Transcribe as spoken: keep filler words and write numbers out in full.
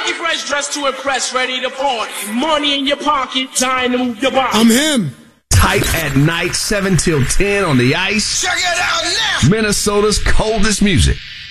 Funky fresh, dressed to impress, ready to party. Money in your pocket, time to move your body. I'm him. Tight at night, seven till ten on the ice. Check it out now. Minnesota's coldest music.